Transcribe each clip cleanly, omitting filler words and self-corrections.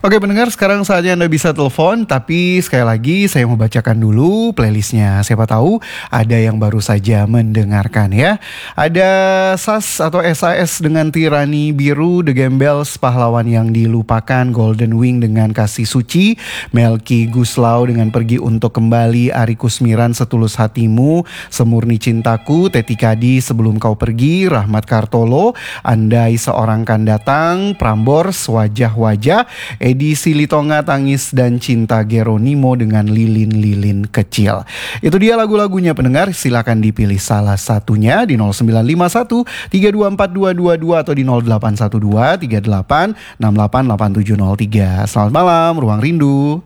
Oke pendengar, sekarang saatnya Anda bisa telepon, tapi sekali lagi saya mau bacakan dulu playlistnya. Siapa tahu ada yang baru saja mendengarkan ya. Ada SAS atau SAS dengan Tirani Biru, The Gembels, Pahlawan yang Dilupakan, Golden Wing dengan Kasih Suci, Melki Guslau dengan Pergi Untuk Kembali, Ari Kusmiran Setulus Hatimu, Semurni Cintaku, Teti Kadi Sebelum Kau Pergi, Rahmat Kartolo, Andai Seorang Kan Datang, Prambors, Wajah-Wajah, Edi Silitonga Tangis dan Cinta Geronimo dengan Lilin-Lilin Kecil. Itu dia lagu-lagunya pendengar, silakan dipilih salah satunya di 0951 324222 atau di 0812 38 688703. Selamat malam, Ruang Rindu.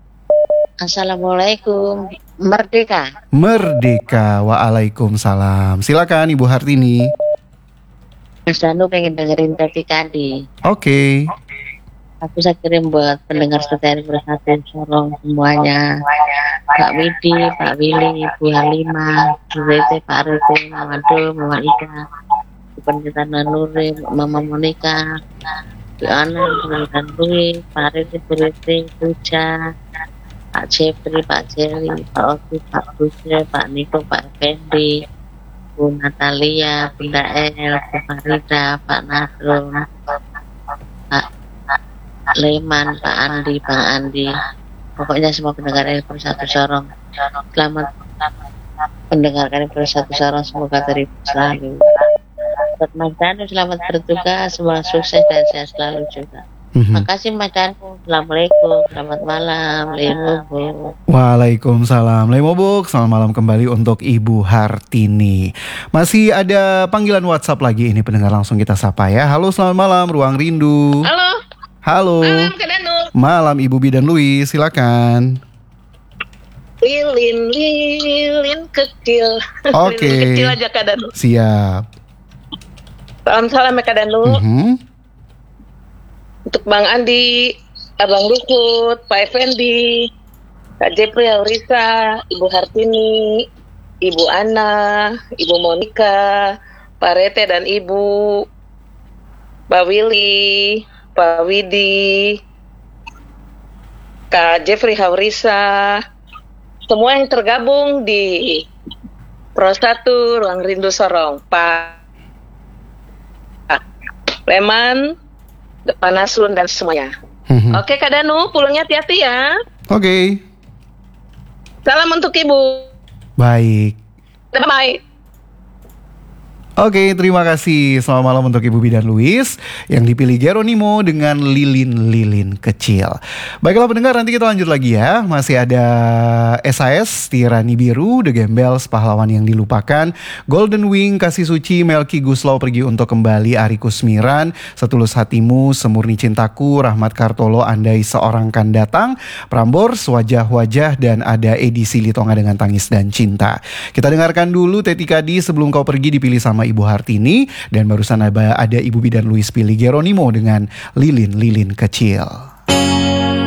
Assalamualaikum, Merdeka. Merdeka, waalaikumsalam. Silakan Ibu Hartini. Mas Danu pengen dengerin Teti Kadi. Oke. Aku saya kirim buat pendengar setia Bersatu Sorong semuanya. Pak Widi, Pak Willy, Bu Halimah, Bu Rete, Pak Rete, Mama Do, Mama Ika, Bu Pendeta Nurin, Mama Monika, Bu Ana, Bu Randui, Pak Rete, Bu Rete, Puja, Pak Jeffrey, Pak Jerry, Pak Oki, Pak Busre, Pak Niko, Pak Effendi, Bu Natalia, Bunda El, Bu Farida, Pak Nasrum, Pak Leman, Pak Andi, Bang Andi, pokoknya semua pendengar Bersatu Sorong, selamat mendengarkan Bersatu Sorong, semoga terhibur selalu. Buat Mas Danu selamat bertugas, semua sukses dan sehat selalu juga. Makasih Mas Danu, Assalamualaikum, selamat malam, Lemobuk. Waalaikumsalam, Lemobuk. Selamat malam kembali untuk Ibu Hartini. Masih ada panggilan WhatsApp lagi ini pendengar, langsung kita sapa ya. Halo, selamat malam, Ruang Rindu. Halo. Malam Kak Danu. Malam Ibu Bidan Luis, silakan. Lilin kecil. Oke. Lilin kecil aja Kak Danu. Siap. Salam ya Kak Danu. Untuk Bang Andi, Abang Lukut, Pak Effendi, Kak Jepri Aurisa, Ibu Hartini, Ibu Ana, Ibu Monika, Pak Rete dan Ibu, Pak Willy, Pak Widi, Kak Jeffrey Haurisa, semua yang tergabung di Pro 1 Ruang Rindu Sorong, Pak Leman, Pak Nasrun dan semuanya. Oke Kak Danu, pulangnya hati-hati ya. Oke. Salam untuk Ibu. Baik. Bye. Oke, terima kasih. Selamat malam untuk Ibu Bidan Luis yang dipilih Geronimo dengan Lilin-Lilin Kecil. Baiklah pendengar, nanti kita lanjut lagi ya. Masih ada SAS, Tirani Biru, The Gembels, Pahlawan yang Dilupakan, Golden Wing, Kasih Suci, Melki Guslau Pergi Untuk Kembali, Ari Kusmiran, Setulus Hatimu, Semurni Cintaku, Rahmat Kartolo, Andai Seorang Kan Datang, Prambors, Wajah-Wajah, dan ada Edi Silitonga dengan Tangis dan Cinta. Kita dengarkan dulu Teti Kadi Sebelum Kau Pergi dipilih sama Ibu Hartini, dan barusan ada Ibu Bidan Luis pilih Geronimo dengan Lilin-Lilin Kecil.